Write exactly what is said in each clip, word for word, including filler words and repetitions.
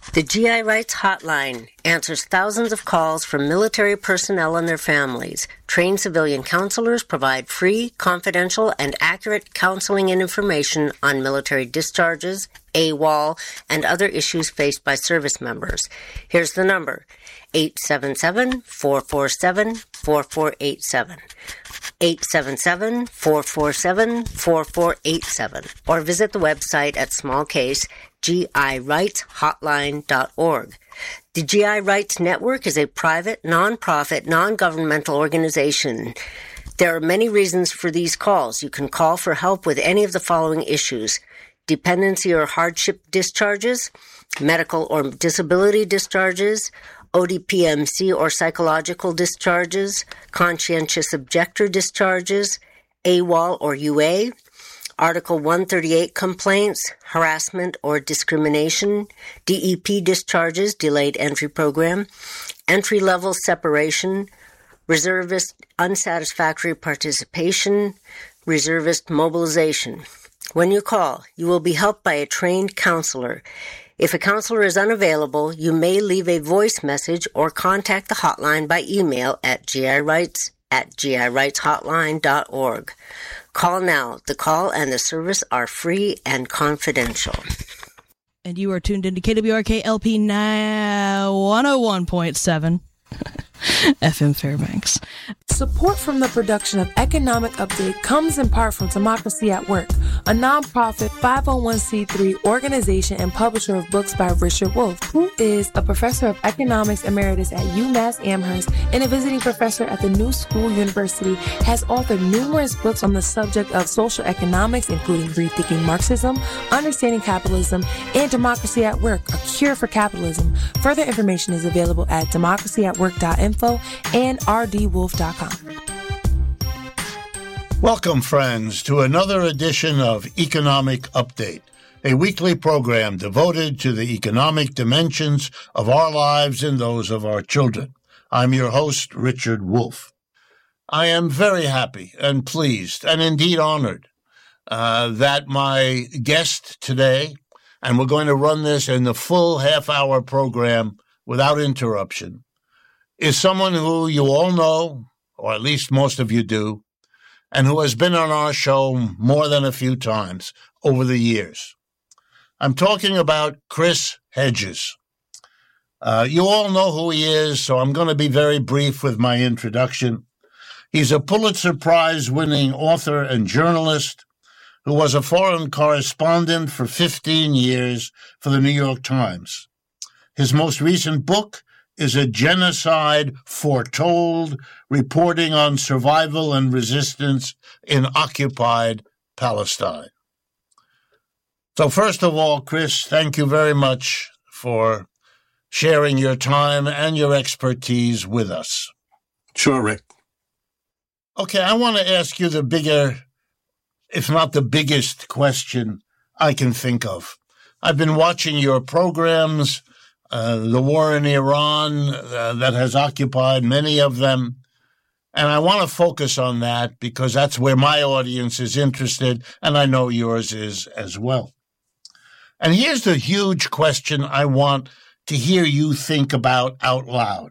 The G I Rights Hotline answers thousands of calls from military personnel and their families. Trained civilian counselors provide free, confidential, and accurate counseling and information on military discharges, AWOL, and other issues faced by service members. Here's the number, eight seven seven, four four seven, four four eight seven. eight seven seven, four four seven, four four eight seven, or visit the website at smallcase G I Rights Hotline dot org. The G I Rights Network is a private, non-profit, non-governmental organization. There are many reasons for these calls. You can call for help with any of the following issues: dependency or hardship discharges, medical or disability discharges, O D P M C or psychological discharges, conscientious objector discharges, AWOL or U A, Article one thirty-eight complaints, harassment or discrimination, D E P discharges, delayed entry program, entry-level separation, reservist unsatisfactory participation, reservist mobilization. When you call, you will be helped by a trained counselor. If a counselor is unavailable, you may leave a voice message or contact the hotline by email at girights at G I Rights Hotline dot org. Call now. The call and the service are free and confidential. And you are tuned into K W R K L P one oh one point seven F M Fairbanks. Support from the production of Economic Update comes in part from Democracy at Work, a nonprofit five oh one c three organization and publisher of books by Richard Wolff, who is a professor of economics emeritus at UMass Amherst and a visiting professor at the New School University, has authored numerous books on the subject of social economics, including Rethinking Marxism, Understanding Capitalism, and Democracy at Work, A Cure for Capitalism. Further information is available at democracy at work dot info and r d wolf dot com. Welcome, friends, to another edition of Economic Update, a weekly program devoted to the economic dimensions of our lives and those of our children. I'm your host, Richard Wolff. I am very happy and pleased and indeed honored uh, that my guest today, and we're going to run this in the full half-hour program without interruption, is someone who you all know, or at least most of you do, and who has been on our show more than a few times over the years. I'm talking about Chris Hedges. Uh, you all know who he is, so I'm going to be very brief with my introduction. He's a Pulitzer Prize-winning author and journalist who was a foreign correspondent for fifteen years for the New York Times. His most recent book is A Genocide Foretold, reporting on survival and resistance in occupied Palestine. So first of all, Chris, thank you very much for sharing your time and your expertise with us. Sure, Rick. Okay, I want to ask you the bigger, if not the biggest question I can think of. I've been watching your programs, Uh, the war in Iran uh, that has occupied many of them. And I want to focus on that because that's where my audience is interested, and I know yours is as well. And here's the huge question I want to hear you think about out loud.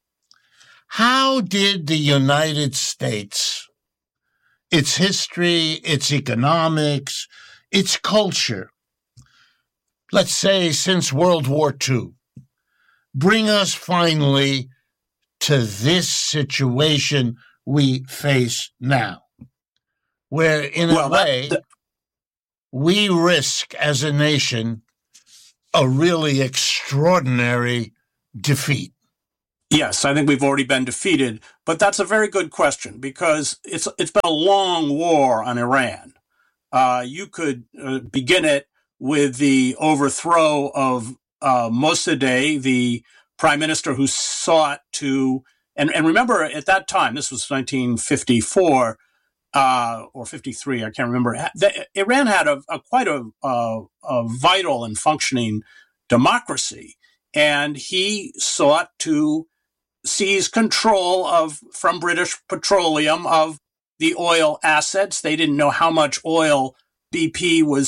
How did the United States, its history, its economics, its culture, let's say since World War Two, bring us finally to this situation we face now, where in a well, way that, that, we risk as a nation a really extraordinary defeat? Yes, I think we've already been defeated, but that's a very good question because it's it's been a long war on Iran. Uh, you could uh, begin it with the overthrow of Uh, Mossadegh, the prime minister who sought to, and, and remember at that time, this was nineteen fifty-four uh, or fifty-three, I can't remember. The, Iran had a, a quite a, a, a vital and functioning democracy, and he sought to seize control of, from British Petroleum, of the oil assets. They didn't know how much oil B P was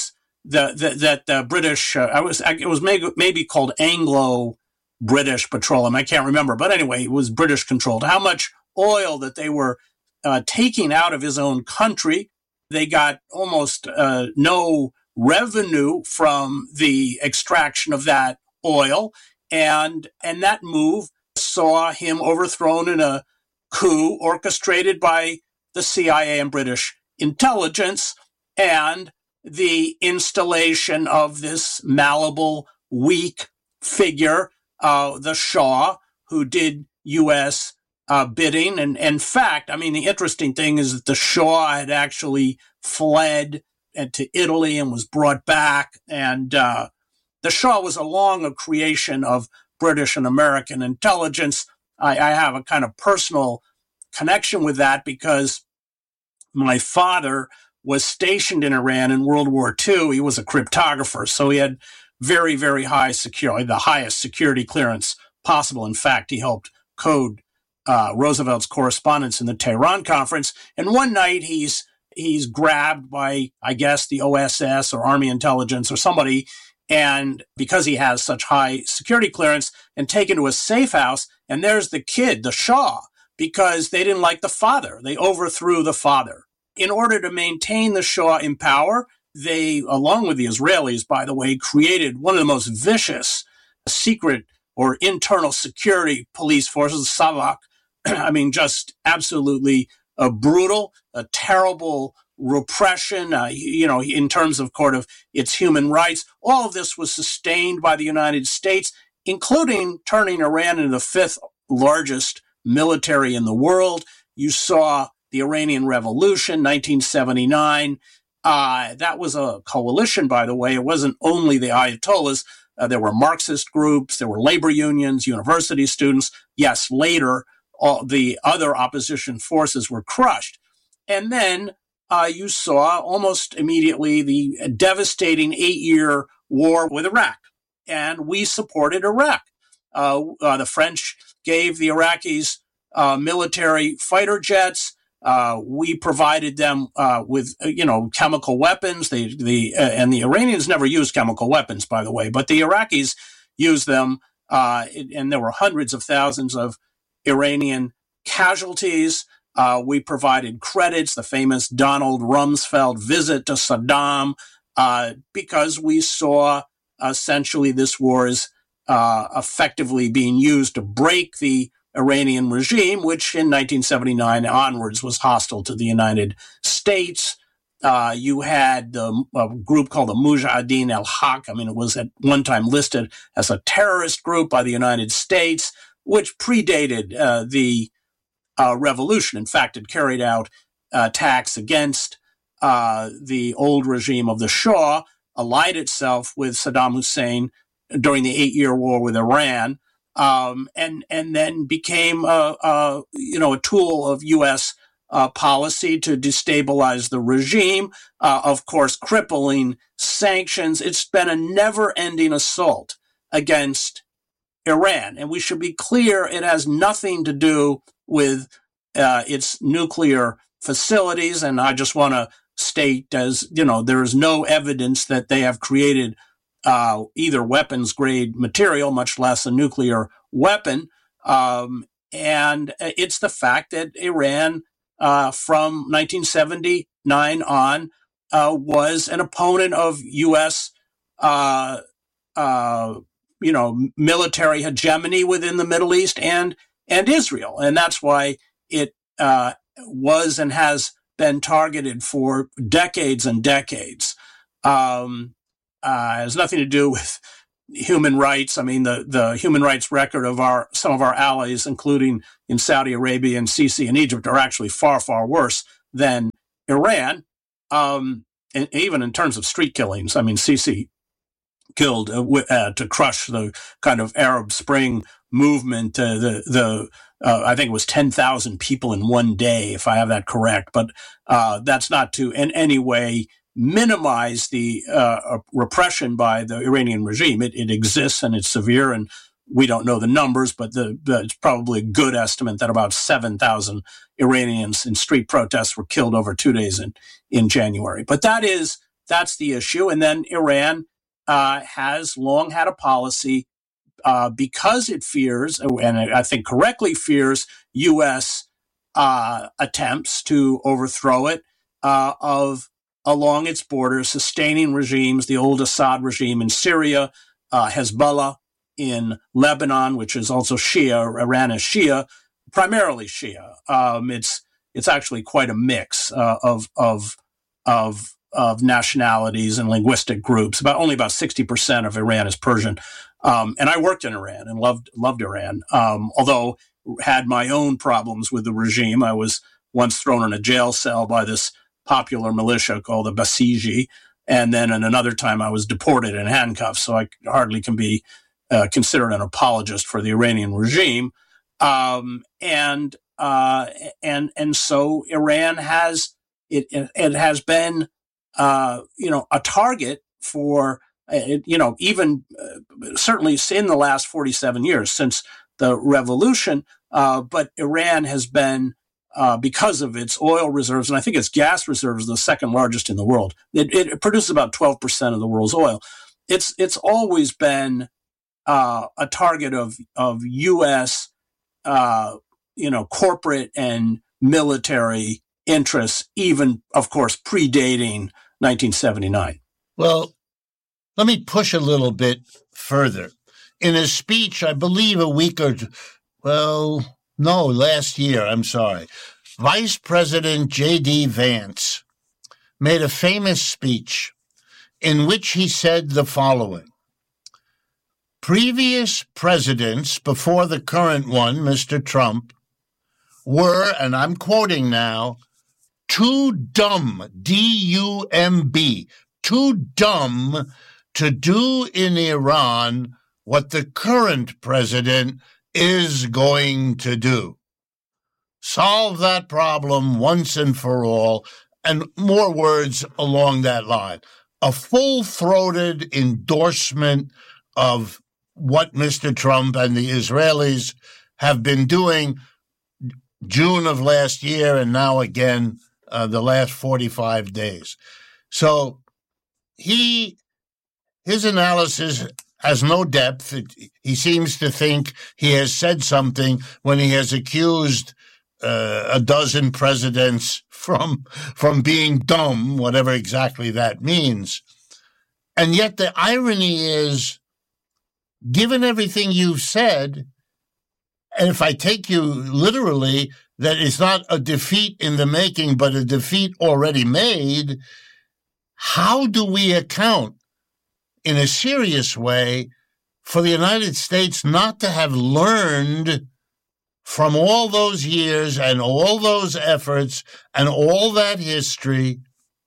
the, the that the British, uh, I was it was maybe, maybe called Anglo-British Petroleum. I can't remember, but anyway, it was British controlled. How much oil that they were uh, taking out of his own country. They got almost uh, no revenue from the extraction of that oil, and and that move saw him overthrown in a coup orchestrated by the C I A and British intelligence, and the installation of this malleable, weak figure, uh, the Shah, who did U S uh, bidding. And, and in fact, I mean, the interesting thing is that the Shah had actually fled to Italy and was brought back. And uh, the Shah was along a creation of British and American intelligence. I, I have a kind of personal connection with that because my father was stationed in Iran in World War Two. He was a cryptographer, so he had very, very high security, the highest security clearance possible. In fact, he helped code uh, Roosevelt's correspondence in the Tehran conference. And one night he's he's grabbed by, I guess, the O S S or Army intelligence or somebody, and because he has such high security clearance, and taken to a safe house, and there's the kid, the Shah, because they didn't like the father. They overthrew the father. In order to maintain the Shah in power, they, along with the Israelis, by the way, created one of the most vicious secret or internal security police forces, Savak. I mean, just absolutely uh, brutal, a terrible repression, uh, you know, in terms of court of its human rights. All of this was sustained by the United States, including turning Iran into the fifth largest military in the world. You saw the Iranian Revolution, nineteen seventy-nine. Uh, that was a coalition, by the way. It wasn't only the Ayatollahs. Uh, there were Marxist groups, there were labor unions, university students. Yes, later, all the other opposition forces were crushed. And then uh, you saw almost immediately the devastating eight-year war with Iraq. And we supported Iraq. Uh, uh, the French gave the Iraqis uh, military fighter jets. Uh, we provided them uh, with, uh, you know, chemical weapons. They, the uh, and the Iranians never used chemical weapons, by the way, but the Iraqis used them, uh, and there were hundreds of thousands of Iranian casualties. Uh, we provided credits, the famous Donald Rumsfeld visit to Saddam, uh, because we saw essentially this war is uh, effectively being used to break the Iranian regime, which in nineteen seventy-nine onwards was hostile to the United States. Uh, you had the, a group called the Mujahideen al-Haq. I mean, it was at one time listed as a terrorist group by the United States, which predated uh, the uh, revolution. In fact, it carried out uh, attacks against uh, the old regime of the Shah, allied itself with Saddam Hussein during the eight-year war with Iran. Um, and and then became a, a you know a tool of U S uh, policy to destabilize the regime. Uh, of course, crippling sanctions. It's been a never-ending assault against Iran, and we should be clear: it has nothing to do with uh, its nuclear facilities. And I just want to state, as you know, there is no evidence that they have created Uh, either weapons-grade material, much less a nuclear weapon. Um, and it's the fact that Iran, uh, from nineteen seventy-nine on, uh, was an opponent of U S, uh, uh, you know, military hegemony within the Middle East and and Israel. And that's why it uh, was and has been targeted for decades and decades. Um Uh, it has nothing to do with human rights. I mean, the, the human rights record of our some of our allies, including in Saudi Arabia and Sisi in Egypt, are actually far, far worse than Iran. Um, and even in terms of street killings, I mean, Sisi killed uh, w- uh, to crush the kind of Arab Spring movement. Uh, the the uh, I think it was ten thousand people in one day, if I have that correct. But uh, that's not to in any way minimize the uh, repression by the Iranian regime. It, it exists and it's severe, and we don't know the numbers, but the, the, it's probably a good estimate that about seven thousand Iranians in street protests were killed over two days in, in January. But that is that's the issue. And then Iran uh, has long had a policy uh, because it fears, and I think correctly fears, U S uh, attempts to overthrow it uh, of along its borders, sustaining regimes, the old Assad regime in Syria, uh, Hezbollah in Lebanon, which is also Shia. Iran is Shia, primarily Shia. Um, it's it's actually quite a mix uh, of of of of nationalities and linguistic groups. About only about sixty percent of Iran is Persian. Um, and I worked in Iran and loved loved Iran. Um, although had my own problems with the regime. I was once thrown in a jail cell by this popular militia called the Basiji, and then in another time I was deported in handcuffs. So I hardly can be uh, considered an apologist for the Iranian regime. Um, and uh, and and so Iran has it. It, it has been uh, you know a target for uh, you know even uh, certainly in the last forty-seven years since the revolution. Uh, but Iran has been uh, because of its oil reserves, and I think its gas reserves are the second largest in the world. It, it produces about twelve percent of the world's oil. It's it's always been uh, a target of of U S Uh, you know, corporate and military interests, even, of course, predating nineteen seventy-nine. Well, let me push a little bit further. In a speech, I believe a week or two, well, no, last year, I'm sorry, Vice President J D Vance made a famous speech in which he said the following: previous presidents before the current one, Mister Trump, were, and I'm quoting now, too dumb, D U M B, too dumb to do in Iran what the current president is going to do. Solve that problem once and for all, and more words along that line. A full-throated endorsement of what Mister Trump and the Israelis have been doing June of last year and now again uh, the last forty-five days. So he, his analysis has no depth. It, he seems to think he has said something when he has accused uh, a dozen presidents from, from being dumb, whatever exactly that means. And yet the irony is, given everything you've said, and if I take you literally, that it's not a defeat in the making, but a defeat already made, how do we account in a serious way for the United States not to have learned from all those years and all those efforts and all that history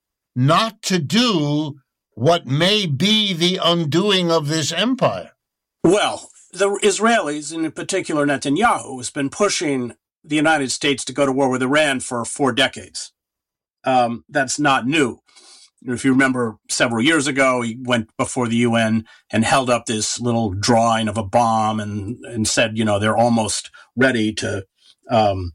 not to do what may be the undoing of this empire? Well, the Israelis, and in particular Netanyahu, has been pushing the United States to go to war with Iran for four decades. Um, that's not new. If you remember, several years ago, he went before the U N and held up this little drawing of a bomb and, and said, you know, they're almost ready to um,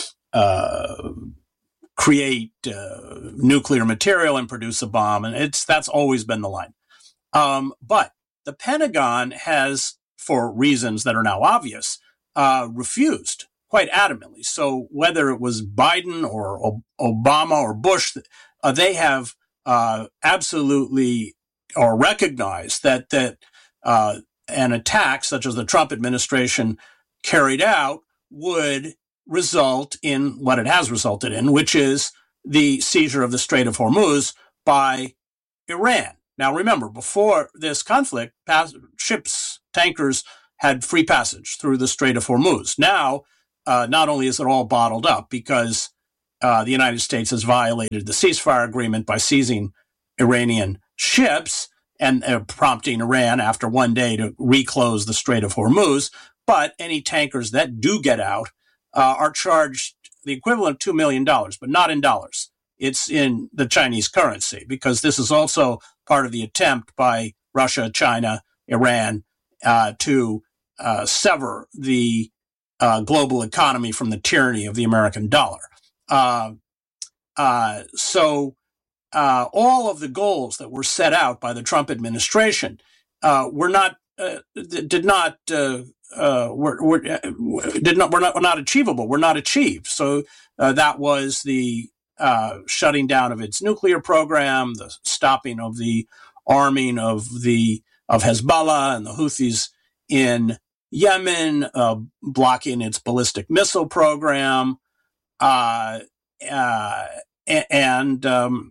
uh, create uh, nuclear material and produce a bomb. And it's that's always been the line. Um, but the Pentagon has, for reasons that are now obvious, uh, refused quite adamantly. So whether it was Biden or o- Obama or Bush, uh, they have uh, absolutely or recognized that that uh, an attack such as the Trump administration carried out would result in what it has resulted in, which is the seizure of the Strait of Hormuz by Iran. Now, remember, before this conflict, pass- ships, tankers had free passage through the Strait of Hormuz. Now, uh, not only is it all bottled up because uh, the United States has violated the ceasefire agreement by seizing Iranian ships and uh, prompting Iran after one day to reclose the Strait of Hormuz, but any tankers that do get out uh, are charged the equivalent of two million dollars, but not in dollars. It's in the Chinese currency, because this is also part of the attempt by Russia, China, Iran uh, to uh, sever the uh, global economy from the tyranny of the American dollar. Uh, uh, so uh, all of the goals that were set out by the Trump administration uh, were not uh, did not uh, uh, were, were did not were not were not achievable. Were not achieved. So uh, that was the uh, shutting down of its nuclear program, the stopping of the arming of the of Hezbollah and the Houthis in Yemen, uh, blocking its ballistic missile program, uh, uh, and um,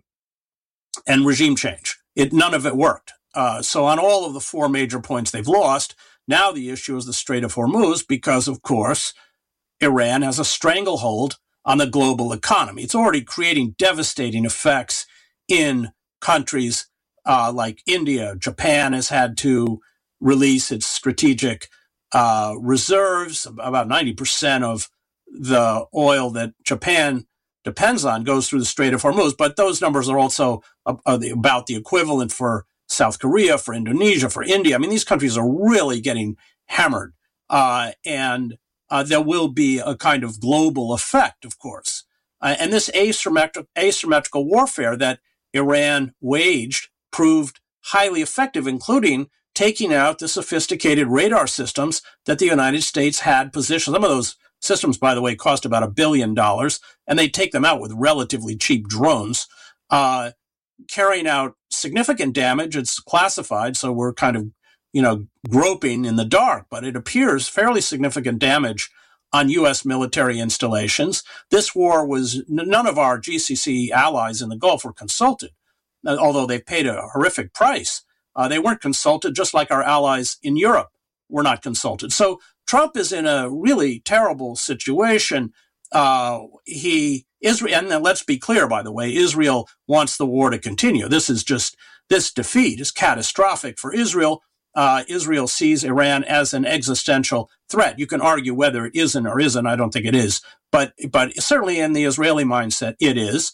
and regime change. It none of it worked. Uh, so on all of the four major points they've lost. Now the issue is the Strait of Hormuz because, of course, Iran has a stranglehold on the global economy. It's already creating devastating effects in countries uh, like India. Japan has had to release its strategic uh, reserves. About ninety percent of the oil that Japan depends on goes through the Strait of Hormuz, but those numbers are also about the equivalent for South Korea, for Indonesia, for India. I mean, these countries are really getting hammered, uh, and uh, there will be a kind of global effect, of course. Uh, and this asymmetric, asymmetrical warfare that Iran waged proved highly effective, including taking out the sophisticated radar systems that the United States had positioned. Some of those systems, by the way, cost about a billion dollars, and they take them out with relatively cheap drones, uh, carrying out significant damage. It's classified, so we're kind of, you know, groping in the dark, but it appears fairly significant damage on U S military installations. This war was, none of our G C C allies in the Gulf were consulted, although they paid a horrific price. Uh, they weren't consulted, just like our allies in Europe were not consulted. So Trump is in a really terrible situation. Uh, he, Israel, and let's be clear, by the way, Israel wants the war to continue. This is just, this defeat is catastrophic for Israel. Uh, Israel sees Iran as an existential threat. You can argue whether it isn't or isn't. I don't think it is, but, but certainly in the Israeli mindset, it is.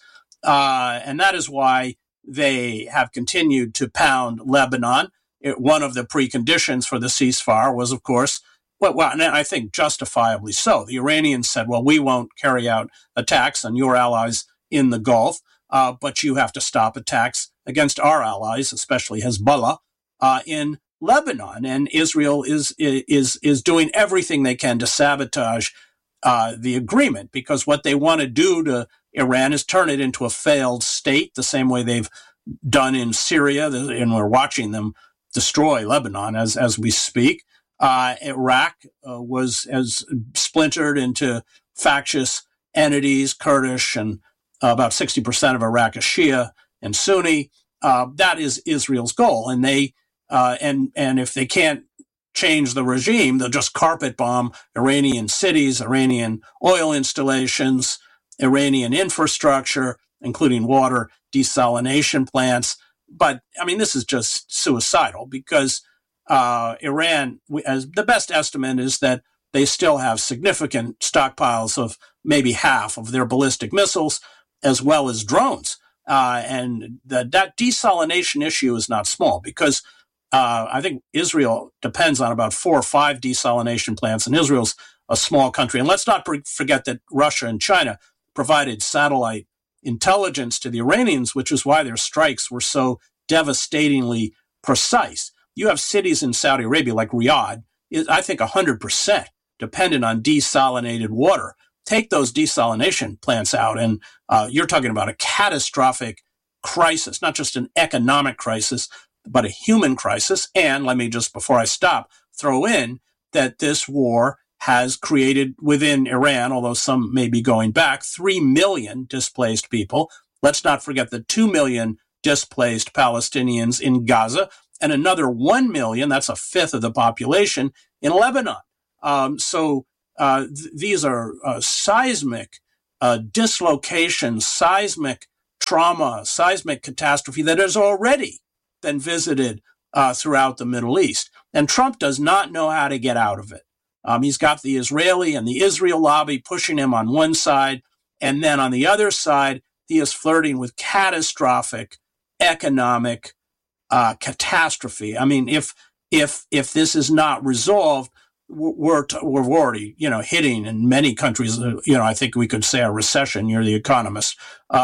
Uh, and that is why they have continued to pound Lebanon. It, one of the preconditions for the ceasefire was, of course, well, well, and I think justifiably so. The Iranians said, well, we won't carry out attacks on your allies in the Gulf, uh, but you have to stop attacks against our allies, especially Hezbollah, uh, in Lebanon. And Israel is is is doing everything they can to sabotage uh, the agreement, because what they want to do to Iran is turn it into a failed state, the same way they've done in Syria, and we're watching them destroy Lebanon as as we speak. Uh, Iraq uh, was as splintered into factious entities, Kurdish, and uh, about sixty percent of Iraq is Shia and Sunni. Uh, that is Israel's goal, and they uh, and and if they can't change the regime, they'll just carpet bomb Iranian cities, Iranian oil installations, Iranian infrastructure, including water desalination plants. But I mean, this is just suicidal, because Uh, Iran, as the best estimate is that they still have significant stockpiles of maybe half of their ballistic missiles, as well as drones. Uh, and the, that desalination issue is not small, because uh, I think Israel depends on about four or five desalination plants, and Israel's a small country. And let's not forget that Russia and China provided satellite intelligence to the Iranians, which is why their strikes were so devastatingly precise. You have cities in Saudi Arabia like Riyadh, is, I think, one hundred percent dependent on desalinated water. Take those desalination plants out, and uh, you're talking about a catastrophic crisis, not just an economic crisis, but a human crisis. And let me just, before I stop, throw in that this war has created within Iran, although some may be going back, three million displaced people. Let's not forget the two million displaced Palestinians in Gaza, and another one million, that's a fifth of the population, in Lebanon. Um, so uh, th- these are uh, seismic uh, dislocations, seismic trauma, seismic catastrophe that has already been visited uh, throughout the Middle East. And Trump does not know how to get out of it. Um, he's got the Israeli and the Israel lobby pushing him on one side, and then on the other side, he is flirting with catastrophic economic Uh, catastrophe. I mean, if if if this is not resolved, we're t- we're already you know hitting in many countries. You know, I think we could say a recession. You're the economist. Uh,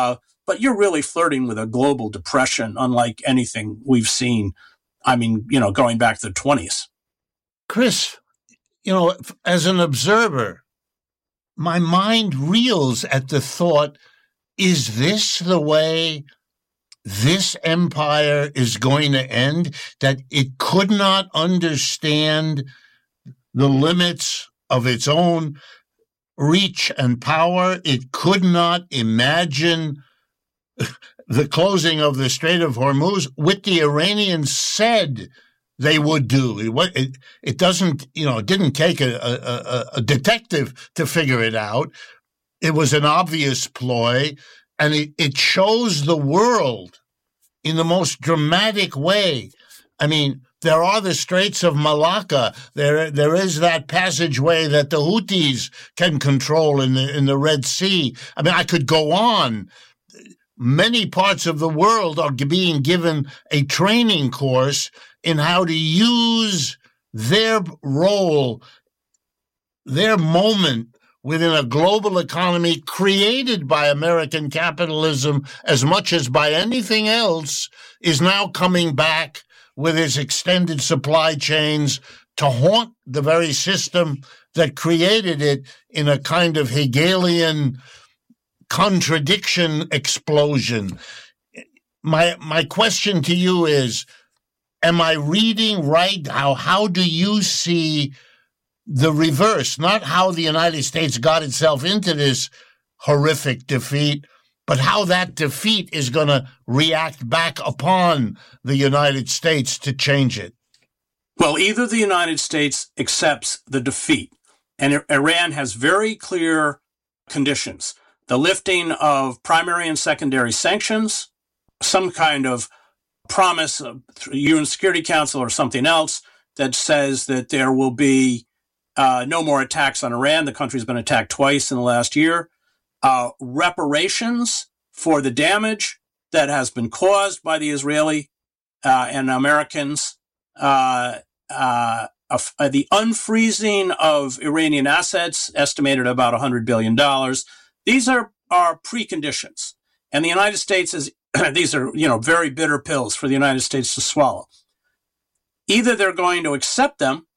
but you're really flirting with a global depression unlike anything we've seen. I mean, you know, going back to the twenties. Chris, you know, as an observer, my mind reels at the thought, is this the way this empire is going to end? That it could not understand the limits of its own reach and power. It could not imagine the closing of the Strait of Hormuz, which the Iranians said they would do. It, it, it doesn't, you know, it didn't take a, a, a detective to figure it out. It was an obvious ploy, and it, it shows the world in the most dramatic way. I mean, there are the Straits of Malacca. There, there is that passageway that the Houthis can control in the in the Red Sea. I mean, I could go on. Many parts of the world are being given a training course in how to use their role, their moment within a global economy created by American capitalism as much as by anything else, is now coming back with its extended supply chains to haunt the very system that created it in a kind of Hegelian contradiction explosion. My my question to you is, am I reading right? How how do you see the reverse? Not how the United States got itself into this horrific defeat, but how that defeat is going to react back upon the United States to change it. Well, either the United States accepts the defeat, and Iran has very clear conditions: the lifting of primary and secondary sanctions, some kind of promise of U N Security Council or something else that says that there will be uh, no more attacks on Iran. The country's been attacked twice in the last year. Uh, reparations for the damage that has been caused by the Israeli uh, and Americans, uh, uh, uh, the unfreezing of Iranian assets, estimated about one hundred billion dollars. These are, are preconditions. And the United States is, these are, you know, very bitter pills for the United States to swallow. Either they're going to accept them,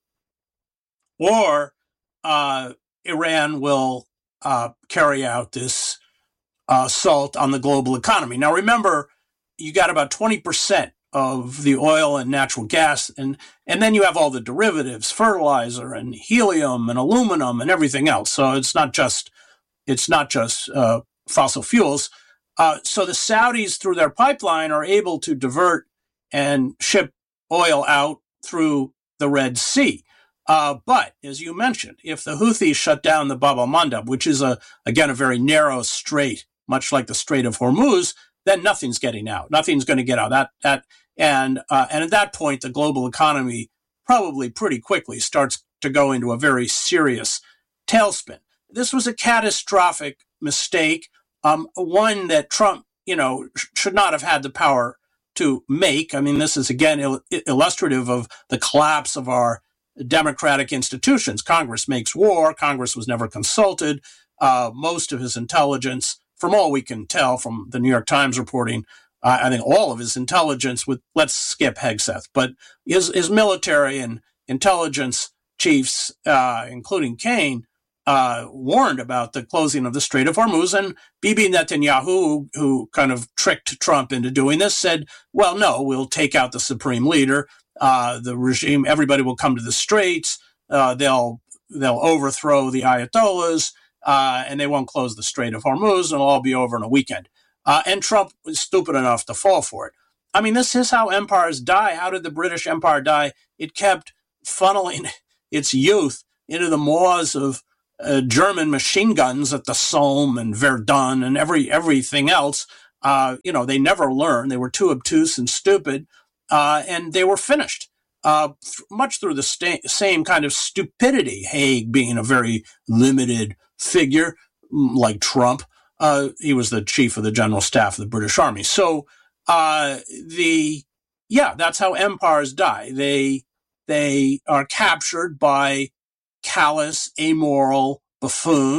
or uh, Iran will uh, carry out this uh, assault on the global economy. Now, remember, you got about twenty percent of the oil and natural gas, and, and then you have all the derivatives, fertilizer and helium and aluminum and everything else. So it's not just it's not just uh, fossil fuels. Uh, so the Saudis, through their pipeline, are able to divert and ship oil out through the Red Sea. Uh, but, as you mentioned, if the Houthis shut down the Bab al-Mandab, which is, a again, a very narrow strait, much like the Strait of Hormuz, then nothing's getting out. Nothing's going to get out. That that and uh, and at that point, the global economy probably pretty quickly starts to go into a very serious tailspin. This was a catastrophic mistake, um, one that Trump, you know, sh- should not have had the power to make. I mean, this is, again, il- illustrative of the collapse of our democratic institutions. Congress makes war. Congress was never consulted. Uh, most of his intelligence, from all we can tell from the New York Times reporting, uh, I think all of his intelligence, with let's skip Hegseth, but his, his military and intelligence chiefs, uh, including Kane, uh, warned about the closing of the Strait of Hormuz. And Bibi Netanyahu, who kind of tricked Trump into doing this, said, well, no, we'll take out the supreme leader. Uh, the regime, everybody will come to the Straits. Uh, they'll they'll overthrow the Ayatollahs, uh, and they won't close the Strait of Hormuz, and it'll all be over in a weekend. Uh, and Trump was stupid enough to fall for it. I mean, this is how empires die. How did the British Empire die? It kept funneling its youth into the maws of uh, German machine guns at the Somme and Verdun and every everything else. Uh, you know, they never learned. They were too obtuse and stupid. Uh, and they were finished, uh, th- much through the sta- same kind of stupidity. Haig being a very limited figure, like Trump. Uh, he was the chief of the general staff of the British Army. So, uh, the yeah, that's how empires die. They they are captured by callous, amoral buffoons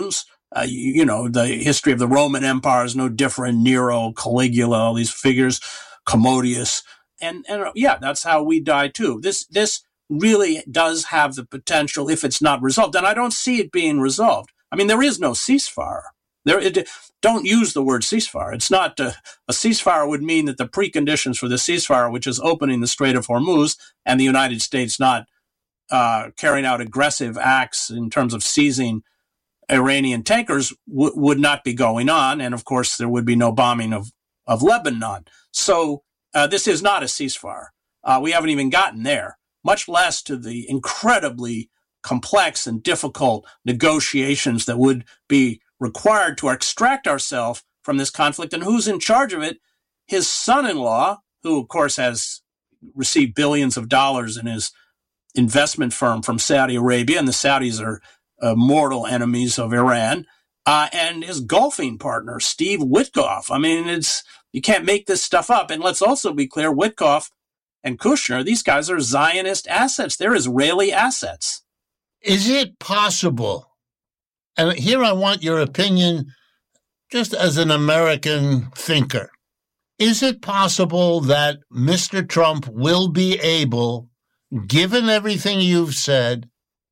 Uh, you, you know, the history of the Roman Empire is no different. Nero, Caligula, all these figures, Commodius. And, and yeah, that's how we die too. This, this really does have the potential if it's not resolved. And I don't see it being resolved. I mean, there is no ceasefire. There, it, don't use the word ceasefire. It's not uh, a ceasefire would mean that the preconditions for the ceasefire, which is opening the Strait of Hormuz and the United States not uh, carrying out aggressive acts in terms of seizing Iranian tankers, w- would not be going on. And of course, there would be no bombing of, of Lebanon. So uh, this is not a ceasefire. Uh, we haven't even gotten there, much less to the incredibly complex and difficult negotiations that would be required to extract ourselves from this conflict. And who's in charge of it? His son-in-law, who of course has received billions of dollars in his investment firm from Saudi Arabia, and the Saudis are uh, mortal enemies of Iran, uh, and his golfing partner, Steve Witkoff. I mean, it's you can't make this stuff up. And let's also be clear, Witkoff and Kushner, these guys are Zionist assets. They're Israeli assets. Is it possible, and here I want your opinion just as an American thinker, is it possible that Mister Trump will be able, given everything you've said,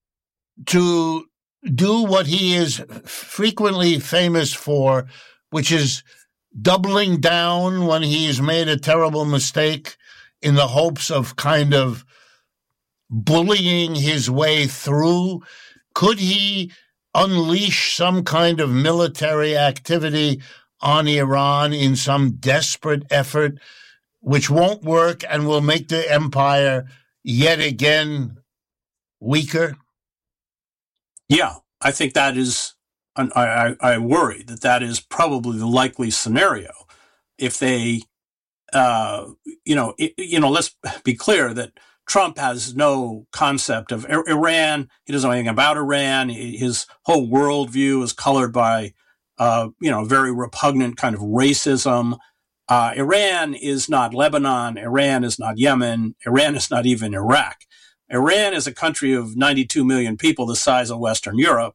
to do what he is frequently famous for, which is doubling down when he's made a terrible mistake in the hopes of kind of bullying his way through? Could he unleash some kind of military activity on Iran in some desperate effort, which won't work and will make the empire yet again weaker? Yeah, I think that is, I, I, I worry that that is probably the likely scenario. If they, uh, you know, it, you know, let's be clear that Trump has no concept of Iran. He doesn't know anything about Iran. His whole worldview is colored by, uh, you know, very repugnant kind of racism. Uh, Iran is not Lebanon. Iran is not Yemen. Iran is not even Iraq. Iran is a country of ninety-two million people, the size of Western Europe.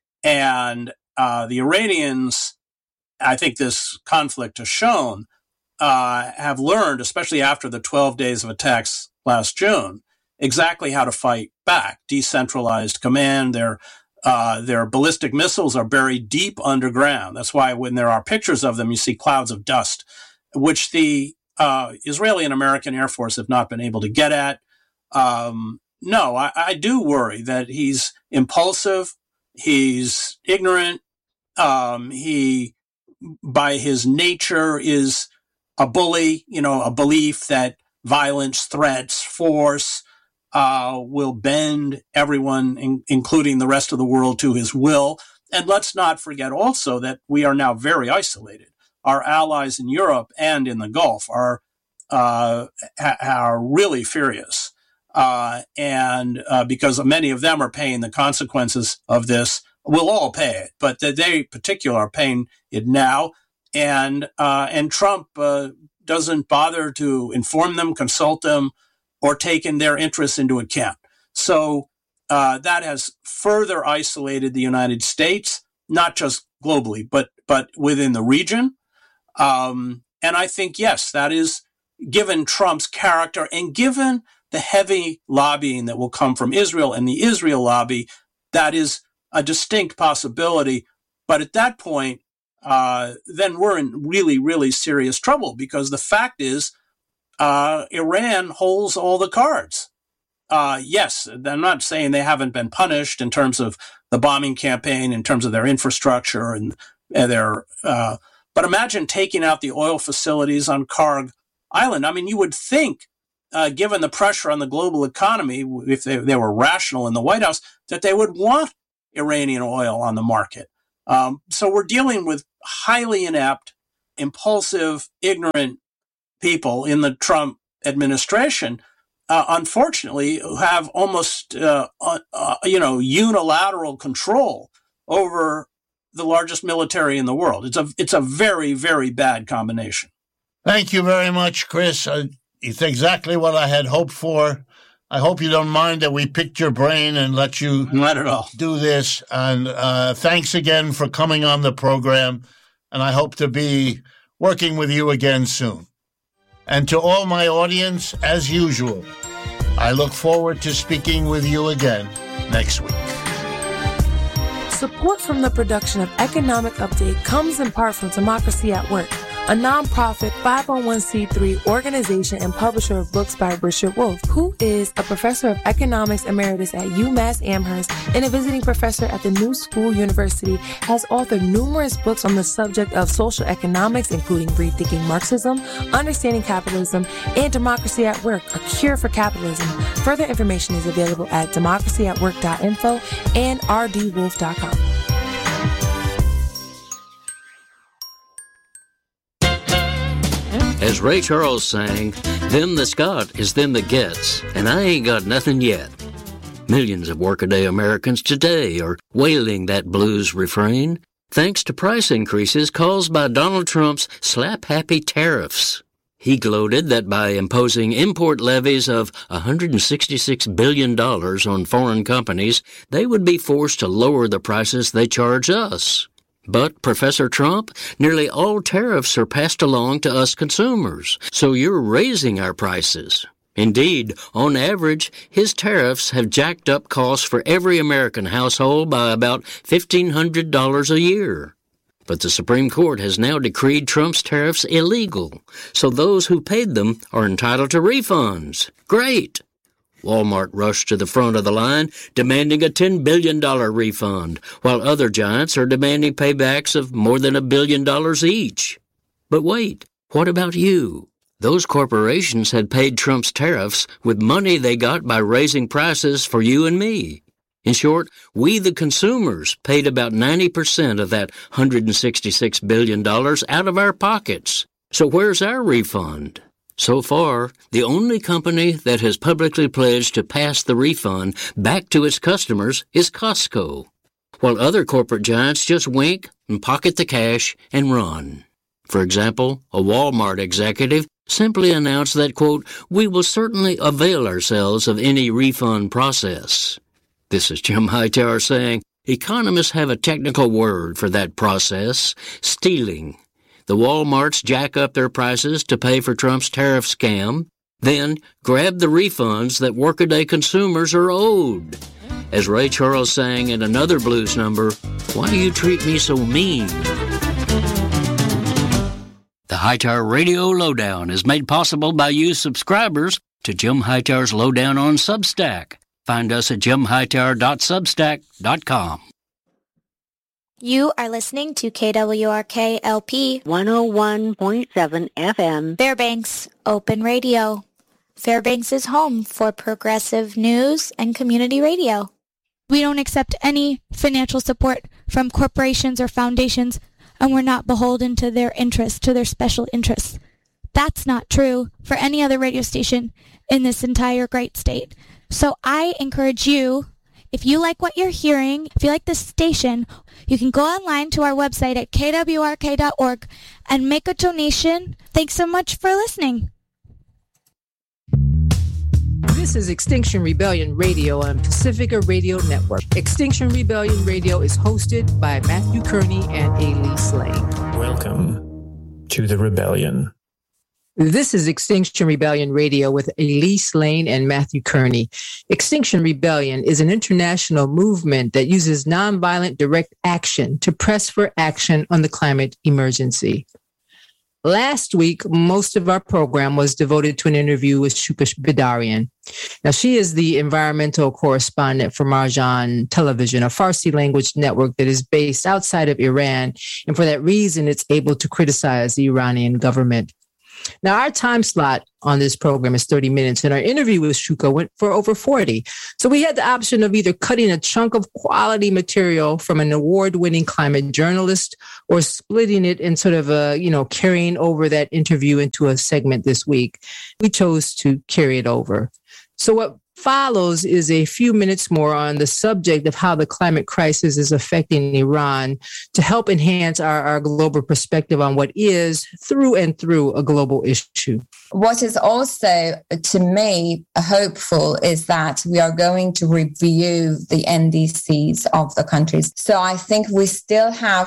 And uh, the Iranians, I think this conflict has shown, uh, have learned, especially after the twelve days of attacks last June, exactly how to fight back. Decentralized command. Their uh, their ballistic missiles are buried deep underground. That's why when there are pictures of them, you see clouds of dust, which the uh, Israeli and American Air Force have not been able to get at. Um, no, I, I do worry that he's impulsive. He's ignorant. Um, he, by his nature, is a bully. You know, a belief that violence, threats, force uh, will bend everyone, in, including the rest of the world, to his will. And let's not forget also that we are now very isolated. Our allies in Europe and in the Gulf are uh, ha- are really furious. Uh, and uh, because many of them are paying the consequences of this, we'll all pay it, but they in particular are paying it now. And uh, and Trump uh, doesn't bother to inform them, consult them, or take in their interests into account. So uh, that has further isolated the United States, not just globally, but but within the region. Um, and I think, yes, that is, given Trump's character and given the heavy lobbying that will come from Israel and the Israel lobby, that is a distinct possibility. But at that point, uh, then we're in really, really serious trouble, because the fact is uh, Iran holds all the cards. Uh, yes, I'm not saying they haven't been punished in terms of the bombing campaign, in terms of their infrastructure and, and their, uh, but imagine taking out the oil facilities on Karg Island. I mean, you would think, Uh, given the pressure on the global economy, if they, they were rational in the White House, that they would want Iranian oil on the market. Um, so we're dealing with highly inept, impulsive, ignorant people in the Trump administration, uh, unfortunately, who have almost, uh, uh, you know, unilateral control over the largest military in the world. It's a, it's a very, very bad combination. Thank you very much, Chris. Uh, It's exactly what I had hoped for. I hope you don't mind that we picked your brain and let you Not at all. do this. And uh, thanks again for coming on the program. And I hope to be working with you again soon. And to all my audience, as usual, I look forward to speaking with you again next week. Support from the production of Economic Update comes in part from Democracy at Work, a nonprofit five oh one c three organization and publisher of books by Richard Wolff, who is a professor of economics emeritus at UMass Amherst and a visiting professor at the New School University, has authored numerous books on the subject of social economics, including Rethinking Marxism, Understanding Capitalism, and Democracy at Work, A Cure for Capitalism. Further information is available at democracy at work dot info and r d wolf dot com. As Ray Charles sang, them that's got is them that gets, and I ain't got nothing yet. Millions of workaday Americans today are wailing that blues refrain, thanks to price increases caused by Donald Trump's slap-happy tariffs. He gloated that by imposing import levies of one hundred sixty-six billion dollars on foreign companies, they would be forced to lower the prices they charge us. But, Professor Trump, nearly all tariffs are passed along to us consumers, so you're raising our prices. Indeed, on average, his tariffs have jacked up costs for every American household by about fifteen hundred dollars a year. But the Supreme Court has now decreed Trump's tariffs illegal, so those who paid them are entitled to refunds. Great! Walmart rushed to the front of the line, demanding a ten billion dollars refund, while other giants are demanding paybacks of more than a billion dollars each. But wait, what about you? Those corporations had paid Trump's tariffs with money they got by raising prices for you and me. In short, we the consumers paid about ninety percent of that one hundred sixty-six billion dollars out of our pockets. So where's our refund? So far, the only company that has publicly pledged to pass the refund back to its customers is Costco, while other corporate giants just wink and pocket the cash and run. For example, a Walmart executive simply announced that, quote, "We will certainly avail ourselves of any refund process." This is Jim Hightower saying, economists have a technical word for that process, stealing. The Walmarts jack up their prices to pay for Trump's tariff scam, then grab the refunds that workaday consumers are owed. As Ray Charles sang in another blues number, "Why do you treat me so mean?" The Hightower Radio Lowdown is made possible by you subscribers to Jim Hightower's Lowdown on Substack. Find us at jim hightower dot substack dot com. You are listening to K W R K L P one oh one point seven F M. Fairbanks Open Radio. Fairbanks is home for progressive news and community radio. We don't accept any financial support from corporations or foundations, and we're not beholden to their interests, to their special interests. That's not true for any other radio station in this entire great state. So I encourage you, if you like what you're hearing, if you like this station, you can go online to our website at k w r k dot org and make a donation. Thanks so much for listening. This is Extinction Rebellion Radio on Pacifica Radio Network. Extinction Rebellion Radio is hosted by Matthew Kearney and Elise Lane. Welcome to the rebellion. This is Extinction Rebellion Radio with Elise Lane and Matthew Kearney. Extinction Rebellion is an international movement that uses nonviolent direct action to press for action on the climate emergency. Last week, most of our program was devoted to an interview with Shuka Bidarian. Now, she is the environmental correspondent for Marjan Television, a Farsi language network that is based outside of Iran, and for that reason, it's able to criticize the Iranian government. Now, our time slot on this program is thirty minutes, and our interview with Shuka went for over forty. So we had the option of either cutting a chunk of quality material from an award-winning climate journalist or splitting it and sort of, uh, you know, carrying over that interview into a segment this week. We chose to carry it over. So what follows is a few minutes more on the subject of how the climate crisis is affecting Iran to help enhance our, our global perspective on what is through and through a global issue. What is also, to me, hopeful is that we are going to review the N D Cs of the countries. So I think we still have,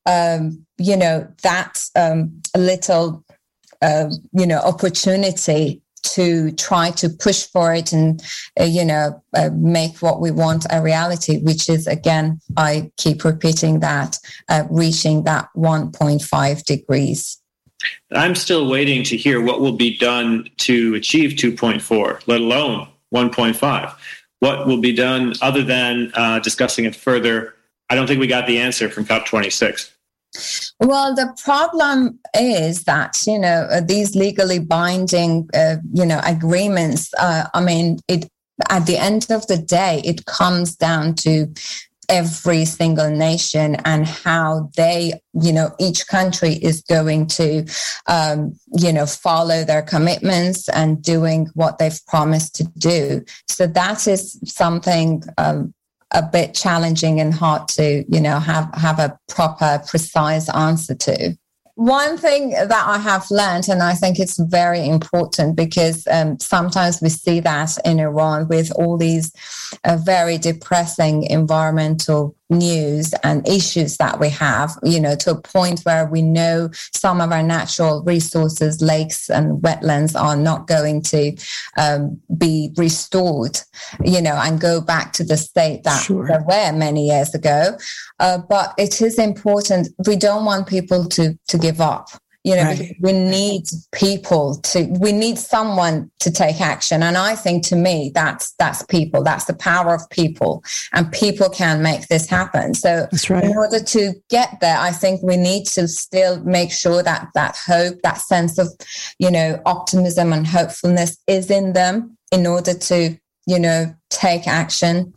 um, you know, that um, little, uh, you know, opportunity to try to push for it and, uh, you know, uh, make what we want a reality, which is, again, I keep repeating that, uh, reaching that one point five degrees. I'm still waiting to hear what will be done to achieve two point four, let alone one point five. What will be done other than uh, discussing it further? I don't think we got the answer from COP twenty-six. Well, the problem is that, you know, uh, these legally binding, uh, you know, agreements, uh, I mean, it at the end of the day, it comes down to every single nation and how they, you know, each country is going to, um, you know, follow their commitments and doing what they've promised to do. So that is something um, a bit challenging and hard to, you know, have, have a proper, precise answer to. One thing that I have learned, and I think it's very important because um, sometimes we see that in Iran with all these uh, very depressing environmental news and issues that we have, you know, to a point where we know some of our natural resources, lakes and wetlands are not going to um, be restored, you know, and go back to the state that sure. they were many years ago. Uh, but it is important. We don't want people to, to give up. You know, right. we need people to, we need someone to take action. And I think to me, that's, that's people, that's the power of people, and people can make this happen. So that's right. In order to get there, I think we need to still make sure that that hope, that sense of, you know, optimism and hopefulness is in them in order to, you know, take action.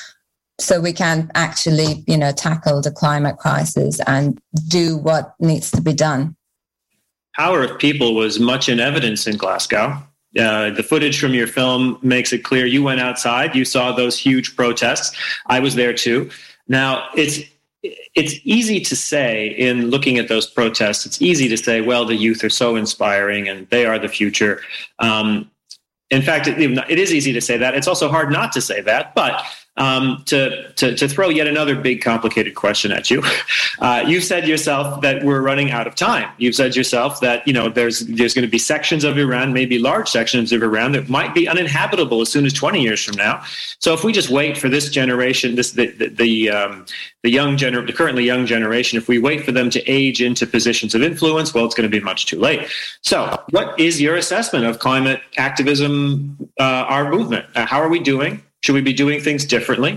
So we can actually, you know, tackle the climate crisis and do what needs to be done. Power of people was much in evidence in Glasgow. Uh, the footage from your film makes it clear you went outside, you saw those huge protests. I was there too. Now, it's it's easy to say in looking at those protests, it's easy to say, well, the youth are so inspiring and they are the future. Um, in fact, it, it is easy to say that. It's also hard not to say that, but Um, to, to to throw yet another big complicated question at you, uh, you've said yourself that we're running out of time. You've said yourself that, you know, there's there's going to be sections of Iran, maybe large sections of Iran, that might be uninhabitable as soon as twenty years from now. So if we just wait for this generation, this the the the, um, the young gener- the currently young generation, if we wait for them to age into positions of influence, well, it's going to be much too late. So what is your assessment of climate activism, uh, our movement? Uh, how are we doing? Should we be doing things differently?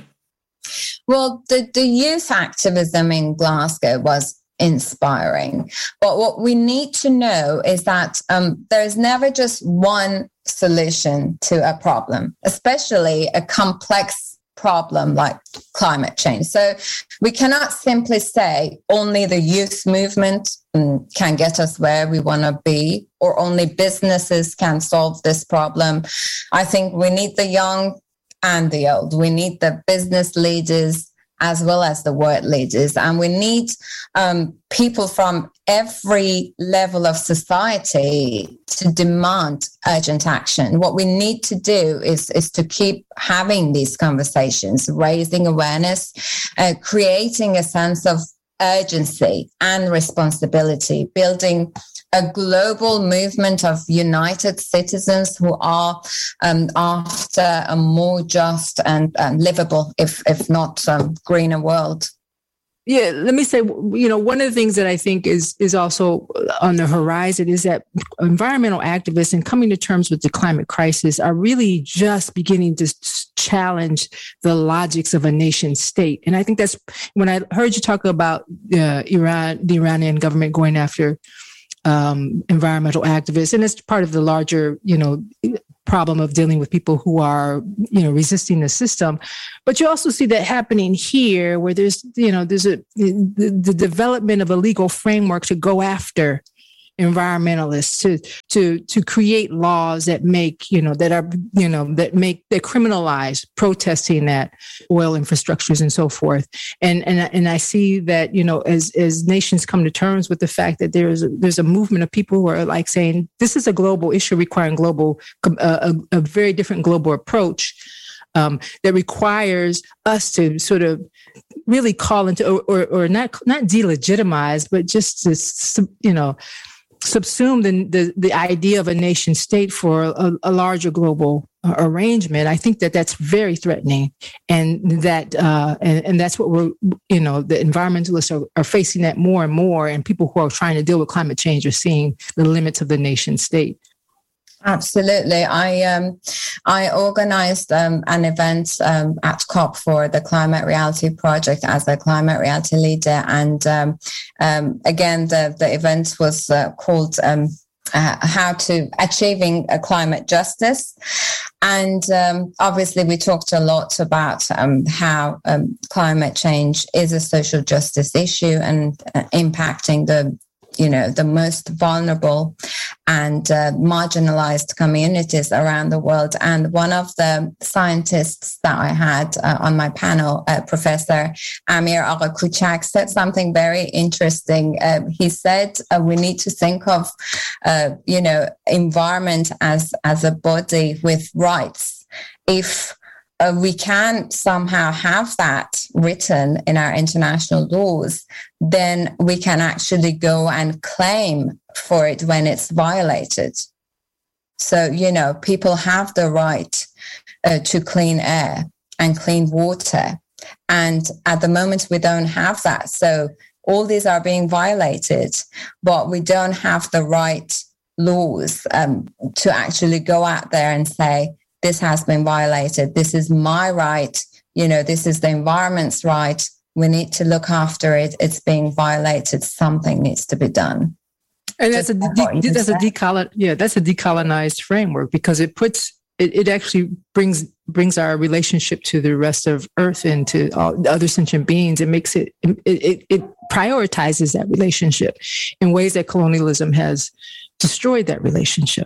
Well, the, the youth activism in Glasgow was inspiring. But what we need to know is that um, there's never just one solution to a problem, especially a complex problem like climate change. So we cannot simply say only the youth movement um, can get us where we want to be, or only businesses can solve this problem. I think we need the young and the old. We need the business leaders as well as the world leaders. And we need um, people from every level of society to demand urgent action. What we need to do is, is to keep having these conversations, raising awareness, uh, creating a sense of urgency and responsibility, building a global movement of united citizens who are um, after a more just and, and livable, if if not um, greener world. Yeah, let me say, you know, one of the things that I think is is also on the horizon is that environmental activists and coming to terms with the climate crisis are really just beginning to challenge the logics of a nation state. And I think that's when I heard you talk about uh, Iran, the Iranian government going after um, environmental activists, and it's part of the larger, you know, problem of dealing with people who are, you know, resisting the system. But you also see that happening here, where there's, you know, there's a the, the development of a legal framework to go after environmentalists to to to create laws that make, you know, that are, you know, that make that criminalize protesting at oil infrastructures and so forth. And and and I see that, you know, as as nations come to terms with the fact that there's a, there's a movement of people who are like saying this is a global issue requiring global uh, a, a very different global approach um, that requires us to sort of really call into or or, or not not delegitimize, but just to, you know, subsume the, the the idea of a nation state for a, a larger global uh, arrangement. I think that that's very threatening, and that uh, and, and that's what we're, you know, the environmentalists are, are facing that more and more, and people who are trying to deal with climate change are seeing the limits of the nation state. Absolutely. I um, I organized um, an event um, at COP for the Climate Reality Project as a climate reality leader. And um, um, again, the, the event was uh, called um, uh, How to Achieving a Climate Justice. And um, obviously, we talked a lot about um, how um, climate change is a social justice issue and uh, impacting the you know, the most vulnerable and uh, marginalized communities around the world. And one of the scientists that I had uh, on my panel, uh, Professor Amir Agha-Kuchak, said something very interesting. Uh, he said uh, we need to think of, uh, you know, environment as, as a body with rights. If Uh, we can somehow have that written in our international laws, then we can actually go and claim for it when it's violated. So, you know, people have the right uh, to clean air and clean water. And at the moment, we don't have that. So all these are being violated, but we don't have the right laws um, to actually go out there and say, this has been violated. This is my right. You know, this is the environment's right. We need to look after it. It's being violated. Something needs to be done. And that's a de- that's a decolon yeah that's a decolonized framework, because it puts it, it actually brings brings our relationship to the rest of Earth and to all other sentient beings. It makes it it, it it prioritizes that relationship in ways that colonialism has destroyed that relationship.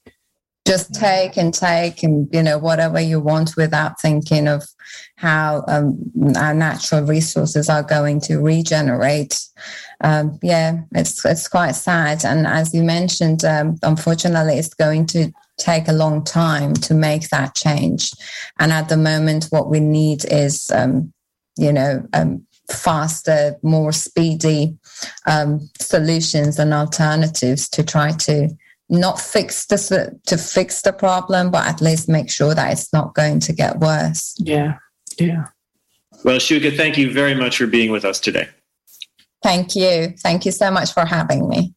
Just take and take and, you know, whatever you want without thinking of how um, our natural resources are going to regenerate. Um, yeah, it's it's quite sad. And as you mentioned, um, unfortunately, it's going to take a long time to make that change. And at the moment, what we need is, um, you know, um, faster, more speedy um, solutions and alternatives to try to not fix the to fix the problem, but at least make sure that it's not going to get worse. Yeah, yeah. Well, Shuka, thank you very much for being with us today. Thank you. Thank you so much for having me.